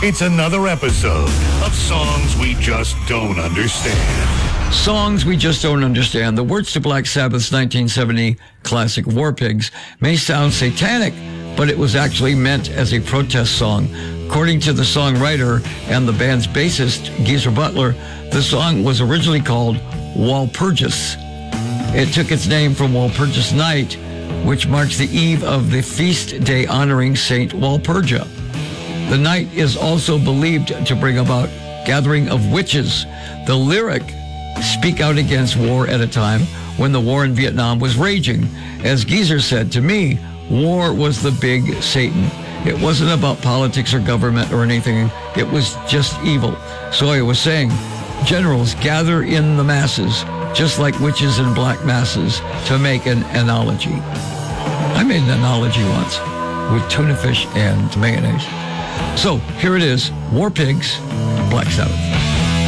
It's another episode of Songs We Just Don't Understand. Songs We Just Don't Understand. The words to Black Sabbath's 1970 classic War Pigs may sound satanic, but it was actually meant as a protest song. According to the songwriter and the band's bassist, Geezer Butler, the song was originally called Walpurgis. It took its name from Walpurgis Night, which marks the eve of the feast day honoring Saint Walpurga. The night is also believed to bring about gathering of witches. The lyric speak out against war at a time when the war in Vietnam was raging. As Geezer said to me, war was the big Satan. It wasn't about politics or government or anything. It was just evil. So I was saying, generals gather in the masses, just like witches in black masses, to make an analogy. I made an analogy once with tuna fish and mayonnaise. So here it is, War Pigs, Black Sabbath.